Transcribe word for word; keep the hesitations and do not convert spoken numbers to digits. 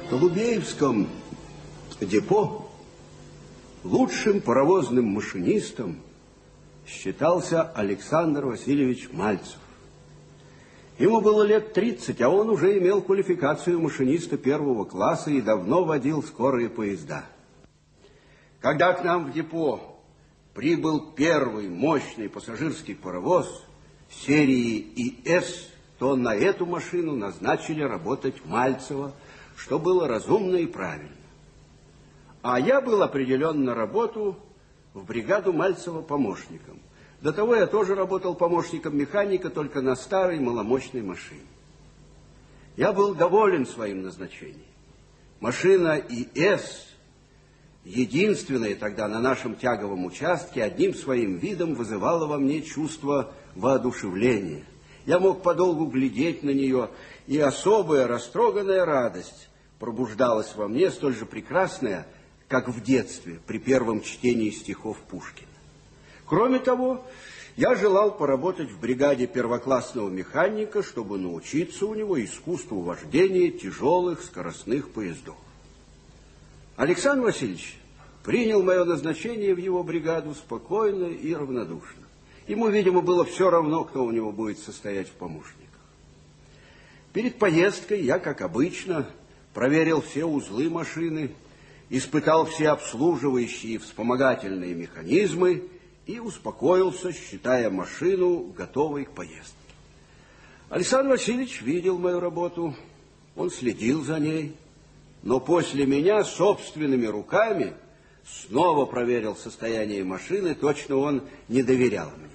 В Голубеевском депо лучшим паровозным машинистом считался Александр Васильевич Мальцев. Ему было лет тридцать, а он уже имел квалификацию машиниста первого класса и давно водил скорые поезда. Когда к нам в депо прибыл первый мощный пассажирский паровоз серии ИС, то на эту машину назначили работать Мальцева, что было разумно и правильно. А я был определен на работу в бригаду Мальцева помощником. До того я тоже работал помощником механика, только на старой маломощной машине. Я был доволен своим назначением. Машина ИС, единственная тогда на нашем тяговом участке, одним своим видом вызывала во мне чувство воодушевления. Я мог подолгу глядеть на нее, и особая растроганная радость пробуждалась во мне, столь же прекрасная, как в детстве при первом чтении стихов Пушкина. Кроме того, я желал поработать в бригаде первоклассного механика, чтобы научиться у него искусству вождения тяжелых скоростных поездов. Александр Васильевич принял мое назначение в его бригаду спокойно и равнодушно. Ему, видимо, было все равно, кто у него будет состоять в помощниках. Перед поездкой я, как обычно, проверил все узлы машины, испытал все обслуживающие и вспомогательные механизмы и успокоился, считая машину готовой к поездке. Александр Васильевич видел мою работу, он следил за ней, но после меня собственными руками снова проверил состояние машины, точно он не доверял мне.